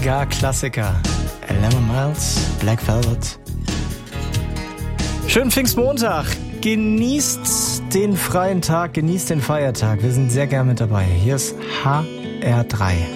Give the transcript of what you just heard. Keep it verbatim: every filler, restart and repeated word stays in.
Mega-Klassiker. Lemon Miles, Black Velvet. Schönen Pfingstmontag. Genießt den freien Tag, genießt den Feiertag. Wir sind sehr gern mit dabei. Hier ist H R drei.